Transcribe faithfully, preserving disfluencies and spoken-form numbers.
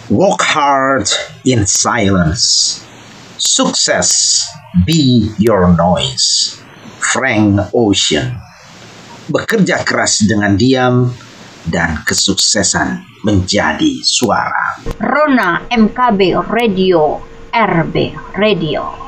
Work hard in silence. Success be your noise. Frank Ocean. Bekerja keras dengan diam dan kesuksesan menjadi suara. Rona M K B Radio, R B Radio.